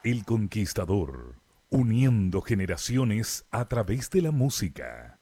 El Conquistador, uniendo generaciones a través de la música.